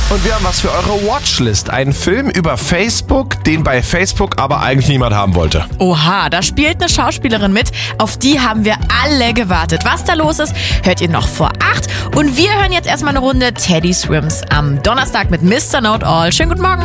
Und wir haben was für eure Watchlist. Einen Film über Facebook, den bei Facebook aber eigentlich niemand haben wollte. Oha, da spielt eine Schauspielerin mit. Auf die haben wir alle gewartet. Was da los ist, hört ihr noch vor 8. Und wir hören jetzt erstmal eine Runde Teddy Swims am Donnerstag mit Mr. Know It All. Schönen guten Morgen.